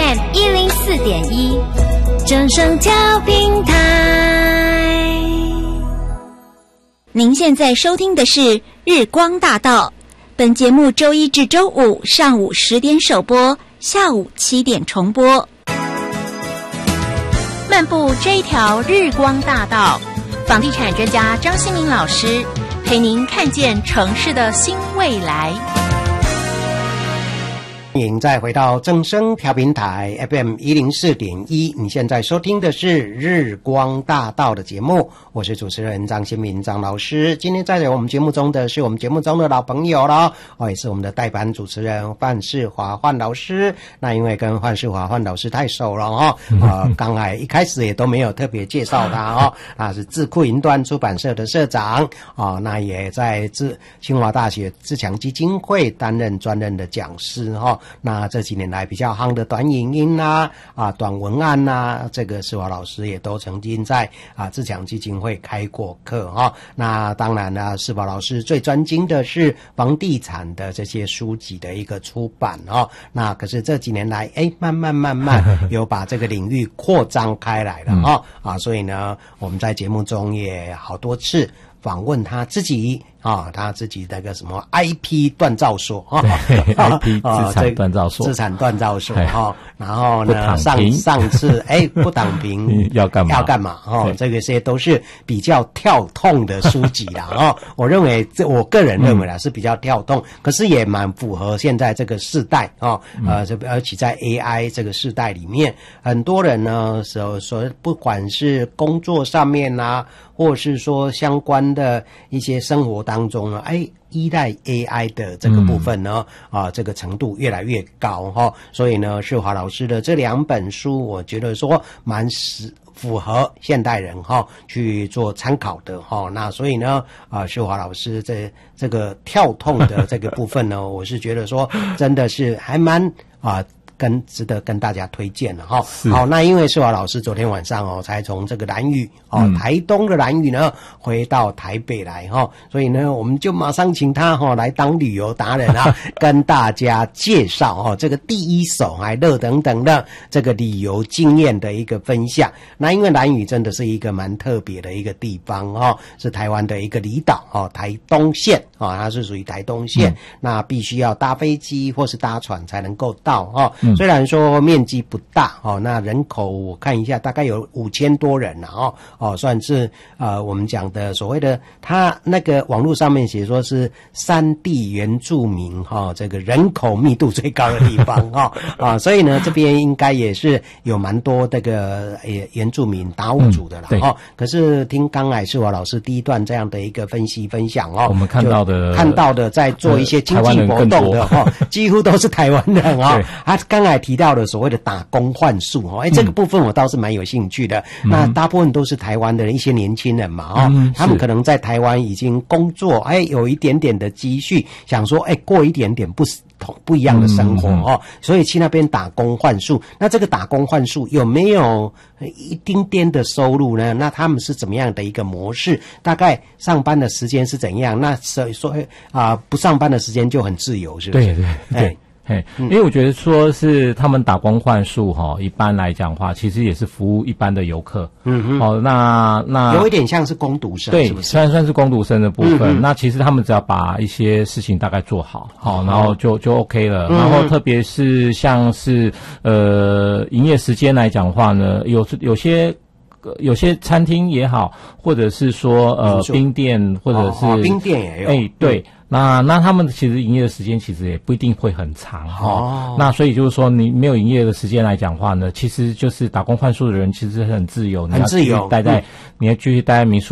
FM104.1，正声调频台。您现在收听的是日光大道，本节目周一至周五上午10点首播，下午7点重播。漫步这一条日光大道，房地产专家张新民老师陪您看见城市的新未来。 欢迎再回到正声调频台 FM104.1， 你现在收听的是日光大道的节目，我是主持人张新民张老师。今天在我们节目中的是我们节目中的老朋友了，也是我们的代班主持人范世华范老师。那因为跟范世华范老师太熟了刚才一开始也都没有特别介绍他他是智库云端出版社的社长那也在清华大学自强基金会担任专任的讲师那这几年来比较夯的短影音短文案这个世华老师也都曾经在自强基金会开过课那当然呢，世华老师最专精的是房地产的这些书籍的一个出版那可是这几年来慢慢有把这个领域扩张开来了所以呢，我们在节目中也好多次访问他自己他自己那个什么 IP 锻造所 IP 资产锻造所， 资产锻造所然后呢上次不躺平要干嘛这个些都是比较跳痛的书籍啦我认为我个人认为啦是比较跳痛，可是也蛮符合现在这个世代而且在 AI 这个世代里面，很多人呢所不管是工作上面或是说相关的一些生活当中呢依赖 AI 的这个部分呢这个程度越来越高所以呢世华老师的这2本书我觉得说蛮符合现代人去做参考的那所以呢世华老师这个跳痛的这个部分呢我是觉得说真的是还蛮值得跟大家推荐了好，那因为世华老师昨天晚上才从这个兰屿台东的兰屿呢回到台北来所以呢我们就马上请他来当旅游达人跟大家介绍这个第一手还热等等的这个旅游经验的一个分享。那因为兰屿真的是一个蛮特别的一个地方是台湾的一个离岛台东县它是属于台东县那必须要搭飞机或是搭船才能够到虽然说面积不大那人口我看一下大概有5000多人算是我们讲的所谓的他那个网络上面写说是山地原住民这个人口密度最高的地方所以呢这边应该也是有蛮多这个原住民达悟族的啦可是听刚才世华老师第一段这样的一个分析分享我们看到的在做一些经济活动的几乎都是台湾人他刚才提到的所谓的打工换宿这个部分我倒是蛮有兴趣的那大部分都是台湾的一些年轻人嘛他们可能在台湾已经工作有一点点的积蓄，想说过一点点不一样的生活所以去那边打工换宿。那这个打工换宿有没有一丁点的收入呢？那他们是怎么样的一个模式？大概上班的时间是怎样？那所以说不上班的时间就很自由，是不是？ 对因为我觉得说是他们打工换宿一般来讲的话其实也是服务一般的游客那有一点像是工读生， 对， 是不是？ 算是工读生的部分那其实他们只要把一些事情大概做好然后就 OK 了然后特别是像是营业时间来讲的话呢有些餐厅也好或者是说冰店或者是冰店也有对那他们其实营业的时间其实也不一定会很长那所以就是说你没有营业的时间来讲的话呢其实就是打工换宿的人其实很自由，你要继续待在民宿